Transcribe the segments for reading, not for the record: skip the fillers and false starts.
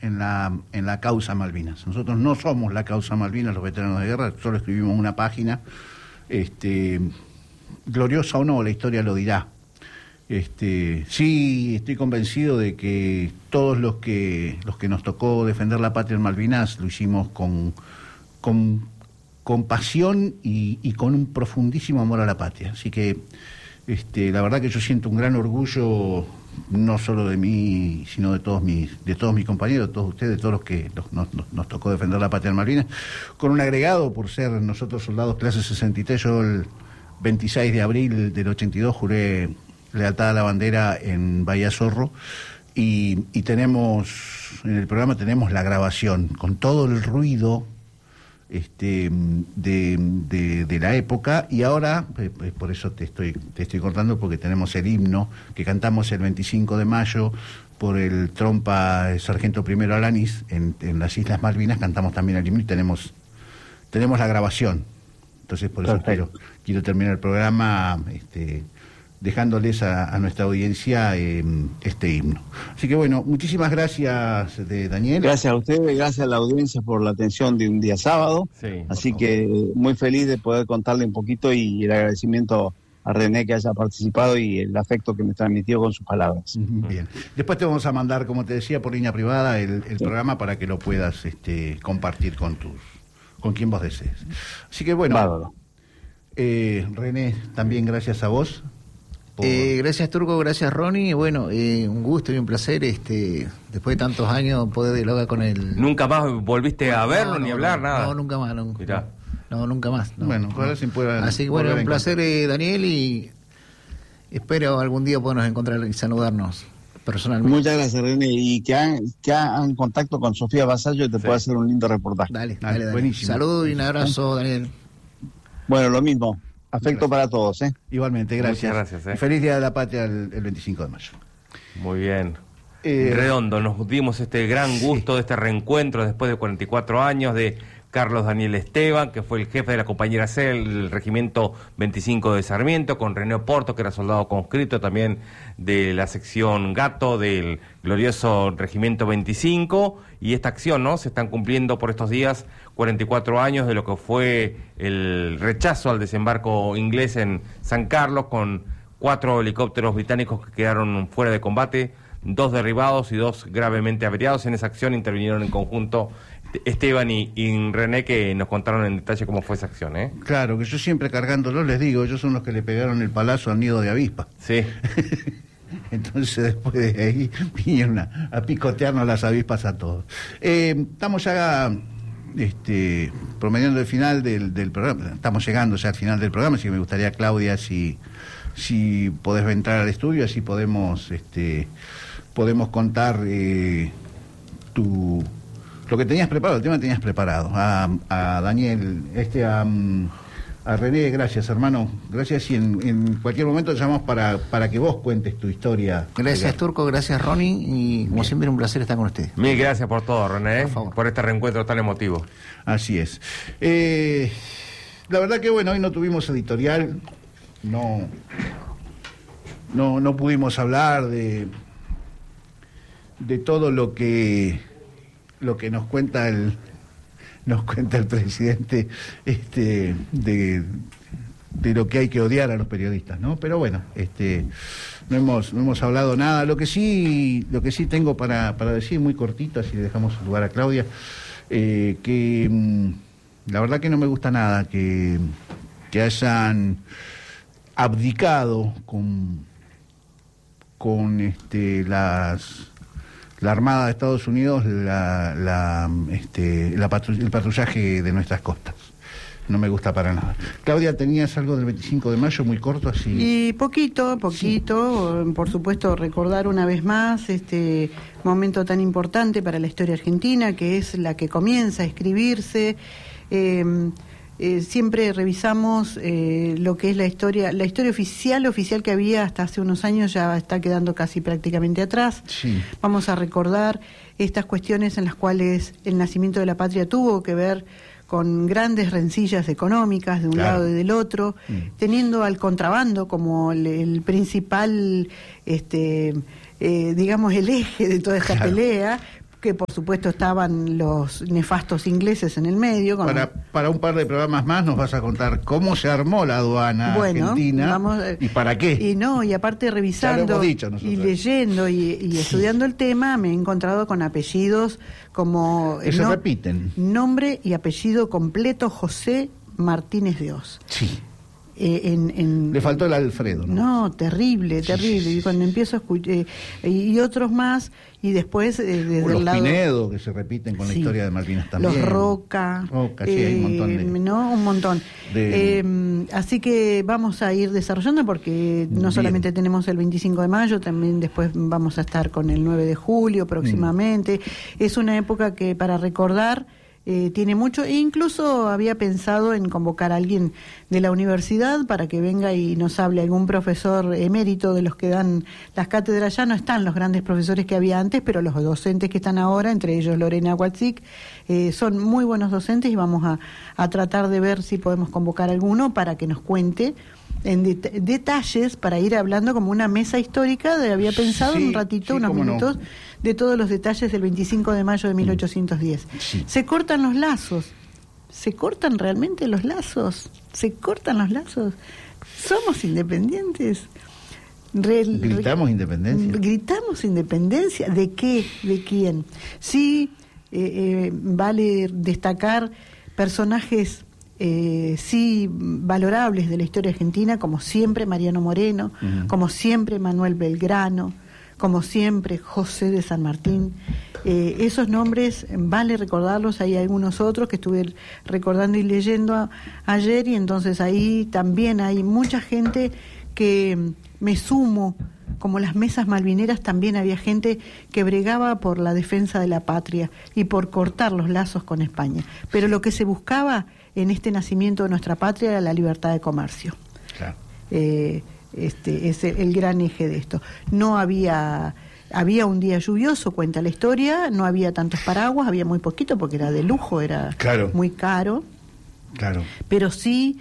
en la causa Malvinas. Nosotros no somos la causa Malvinas, los veteranos de guerra, solo escribimos una página. Gloriosa o no, la historia lo dirá. Sí, estoy convencido de que todos los que nos tocó defender la patria en Malvinas lo hicimos con pasión y con un profundísimo amor a la patria. Así que la verdad que yo siento un gran orgullo, no solo de mí, sino de todos mis compañeros, de todos ustedes, de todos los que nos tocó defender la patria en Malvinas, con un agregado por ser nosotros soldados clase 63. Yo el 26 de abril del 82 juré lealtad a la bandera en Bahía Zorro, y tenemos, en el programa tenemos la grabación, con todo el ruido de la época, y ahora, por eso te estoy cortando, porque tenemos el himno que cantamos el 25 de mayo por el trompa Sargento Primero Alanis en las Islas Malvinas. Cantamos también el himno y tenemos la grabación. Entonces por eso quiero terminar el programa dejándoles a nuestra audiencia este himno. Así que bueno, muchísimas gracias, Daniel. Gracias a ustedes, gracias a la audiencia por la atención de un día sábado. Sí, así que muy feliz de poder contarle un poquito, y el agradecimiento a René que haya participado y el afecto que me transmitió con sus palabras. Bien. Después te vamos a mandar, como te decía, por línea privada el programa para que lo puedas compartir con quien vos desees. Así que bueno, René, también gracias a vos. Gracias, Turco, gracias, Ronnie. Bueno, un gusto y un placer después de tantos años poder dialogar con él. ¿Nunca más volviste a verlo ni hablar, nada? No, nunca más. Mirá. No, nunca más. No, bueno, ahora sí puede. Así que bueno, un placer, Daniel, y espero algún día podernos encontrar y saludarnos personalmente. Muchas gracias, René, y que hagan contacto con Sofía Vasallo y te pueda hacer un lindo reportaje. Dale. Buenísimo. Saludos y un abrazo, Daniel. Bueno, lo mismo. Afecto para todos, Igualmente, gracias. Muchas gracias. Y feliz Día de la Patria el 25 de mayo. Muy bien. Redondo, nos dimos este gran gusto de este reencuentro después de 44 años de Carlos Daniel Esteban, que fue el jefe de la compañera C del Regimiento 25 de Sarmiento, con René Oporto, que era soldado conscripto también de la sección Gato del glorioso Regimiento 25, y esta acción, ¿no? Se están cumpliendo por estos días 44 años de lo que fue el rechazo al desembarco inglés en San Carlos, con 4 helicópteros británicos que quedaron fuera de combate, 2 derribados y 2 gravemente averiados. En esa acción intervinieron en conjunto Esteban y René, que nos contaron en detalle cómo fue esa acción, Claro, que yo siempre cargándolo les digo, ellos son los que le pegaron el palazo al nido de avispa. Sí. Entonces después de ahí vinieron a picotearnos las avispas a todos. Estamos ya promediando el final del programa. Estamos llegando ya al final del programa, así que me gustaría, Claudia, si podés entrar al estudio, así podemos contar lo que tenías preparado, el tema que tenías preparado. A Daniel, a René, gracias, hermano. Gracias, y en cualquier momento te llamamos para que vos cuentes tu historia. Gracias, Turco, gracias, Ronnie, y como siempre un placer estar con ustedes. Mil gracias por todo, René, por este reencuentro tan emotivo. Así es. La verdad que bueno, hoy no tuvimos editorial, no pudimos hablar de todo lo que nos cuenta el presidente de lo que hay que odiar a los periodistas, ¿no? Pero bueno, no hemos hablado nada. Lo que sí tengo para decir, muy cortito, así le dejamos el lugar a Claudia, que la verdad que no me gusta nada que hayan abdicado con la Armada de Estados Unidos el patrullaje de nuestras costas. No me gusta para nada. Claudia, ¿tenías algo del 25 de mayo muy corto así? Y poquito, sí. Por supuesto, recordar una vez más este momento tan importante para la historia argentina, que es la que comienza a escribirse. Siempre revisamos lo que es la historia oficial que había hasta hace unos años, ya está quedando casi prácticamente atrás. Sí. Vamos a recordar estas cuestiones en las cuales el nacimiento de la patria tuvo que ver con grandes rencillas económicas de un lado y del otro, teniendo al contrabando como el principal, digamos, el eje de toda esta pelea, que por supuesto estaban los nefastos ingleses en el medio. Para un par de programas más nos vas a contar cómo se armó la aduana argentina y para qué. Y aparte revisando y leyendo y estudiando el tema, me he encontrado con apellidos como... Que se repiten. Nombre y apellido completo, José Martínez de Oz. Sí. Le faltó el Alfredo, ¿no? No, terrible. Y cuando empiezo a escuchar, y otros más, y después desde los el lado... Pinedo, que se repiten con la historia de Malvinas también. Los Roca. Sí, hay un montón un montón. Así que vamos a ir desarrollando, porque no solamente tenemos el 25 de mayo, también después vamos a estar con el 9 de julio próximamente. Es una época que para recordar... tiene mucho, e incluso había pensado en convocar a alguien de la universidad para que venga y nos hable, algún profesor emérito de los que dan las cátedras. Ya no están los grandes profesores que había antes, pero los docentes que están ahora, entre ellos Lorena Huatzik, son muy buenos docentes, y vamos a tratar de ver si podemos convocar a alguno para que nos cuente en detalles, para ir hablando como una mesa histórica. Había pensado un ratito, unos minutos, de todos los detalles del 25 de mayo de 1810. Sí. Se cortan los lazos. ¿Se cortan realmente los lazos? ¿Se cortan los lazos? ¿Somos independientes? ¿Gritamos independencia? ¿Gritamos independencia? ¿De qué? ¿De quién? Sí, vale destacar personajes sí valorables de la historia argentina, como siempre Mariano Moreno, como siempre Manuel Belgrano, como siempre José de San Martín. Esos nombres vale recordarlos. Hay algunos otros que estuve recordando y leyendo ayer, y entonces ahí también hay mucha gente que me sumo. Como las mesas malvineras, también había gente que bregaba por la defensa de la patria y por cortar los lazos con España. Pero lo que se buscaba en este nacimiento de nuestra patria era la libertad de comercio. Claro. Es el gran eje de esto. No había un día lluvioso, cuenta la historia, no había tantos paraguas, había muy poquito porque era de lujo, era muy caro. Claro. Pero sí,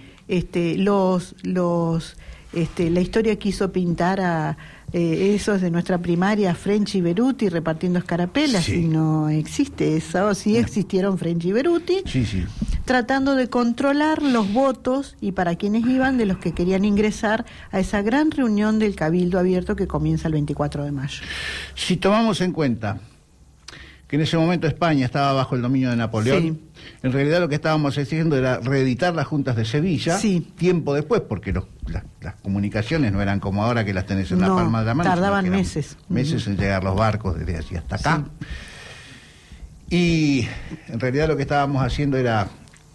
la historia quiso pintar a esos de nuestra primaria, French y Beruti, repartiendo escarapelas, y no existe eso. Sí existieron French y Beruti, tratando de controlar los votos, y para quienes iban, de los que querían ingresar a esa gran reunión del Cabildo Abierto que comienza el 24 de mayo. Si tomamos en cuenta que en ese momento España estaba bajo el dominio de Napoleón, en realidad lo que estábamos haciendo era reeditar las juntas de Sevilla, tiempo después, porque las comunicaciones no eran como ahora, que las tenés en la palma de la mano. Tardaban meses. Meses en llegar los barcos desde allí hasta acá. Y en realidad lo que estábamos haciendo era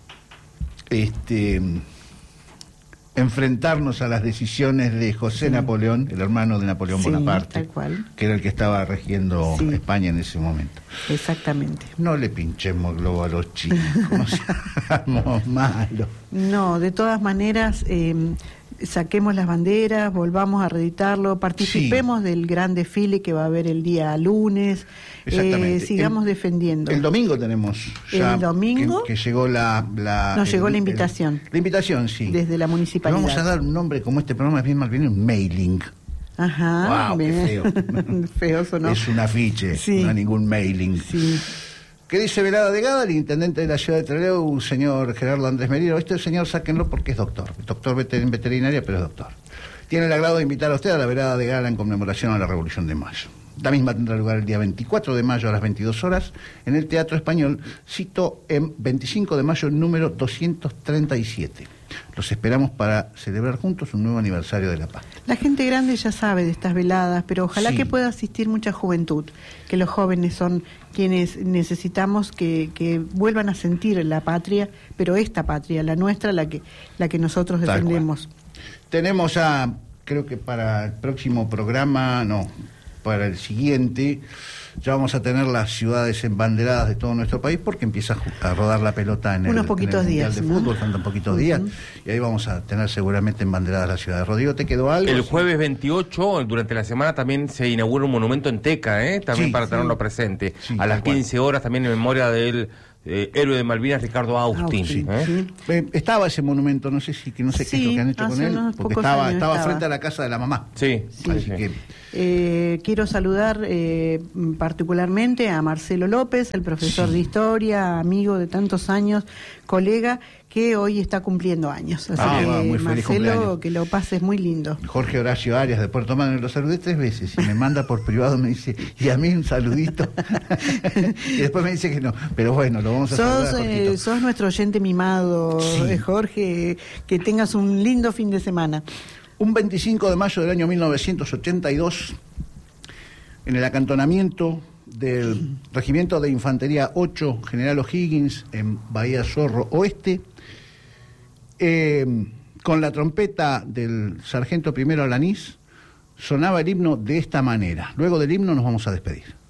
enfrentarnos a las decisiones de José Napoleón, el hermano de Napoleón Bonaparte, tal cual, que era el que estaba regiendo España en ese momento. Exactamente. No le pinchemos globo a los chicos, no seamos malos. No, de todas maneras, saquemos las banderas, volvamos a reeditarlo, participemos del gran desfile que va a haber el día lunes, sigamos defendiendo. El domingo tenemos ya, el domingo que llegó nos llegó la invitación. La invitación, sí. Desde la municipalidad. Vamos a dar un nombre, como este programa es bien malviene, un mailing. Ajá. Wow, qué feo. Feo sonó. Es un afiche, no hay ningún mailing. Sí. ¿Qué dice Velada de Gada, el intendente de la ciudad de Trelew, señor Gerardo Andrés Merino? Este señor sáquenlo porque es doctor en veterinaria, pero es doctor. Tiene el agrado de invitar a usted a la velada de Gala en conmemoración a la Revolución de Mayo. La misma tendrá lugar el día 24 de mayo a las 22 horas en el Teatro Español, cito en 25 de mayo número 237. Los esperamos para celebrar juntos un nuevo aniversario de la paz. La gente grande ya sabe de estas veladas, pero ojalá que pueda asistir mucha juventud, que los jóvenes son quienes necesitamos que vuelvan a sentir la patria, pero esta patria, la nuestra, la que nosotros defendemos. Tenemos creo que para el próximo programa, para el siguiente, ya vamos a tener las ciudades embanderadas de todo nuestro país, porque empieza a rodar la pelota en el Mundial días, de Fútbol, faltan poquitos días, y ahí vamos a tener seguramente embanderadas las ciudades. Rodrigo, ¿te quedó algo? El jueves 28, durante la semana, también se inaugura un monumento en Teca, también para tenerlo presente. A las 15 horas, también en memoria del héroe de Malvinas, Ricardo Austin. Sí. Estaba ese monumento, no sé qué es lo que han hecho con él, porque estaba frente a la casa de la mamá. Sí. Así que... quiero saludar particularmente a Marcelo López, el profesor de historia, amigo de tantos años, colega, que hoy está cumpliendo años. Así que, muy feliz Marcelo, cumpleaños. que lo pases muy lindo. Jorge Horacio Arias de Puerto Madryn, lo saludé 3 veces y me manda por privado, me dice, y a mí un saludito. Y después me dice que no, pero bueno, lo vamos a saludar. Sos nuestro oyente mimado, Jorge, que tengas un lindo fin de semana. Un 25 de mayo del año 1982, en el acantonamiento del Regimiento de Infantería 8, General O'Higgins, en Bahía Zorro Oeste, con la trompeta del sargento primero Alanís, sonaba el himno de esta manera. Luego del himno nos vamos a despedir.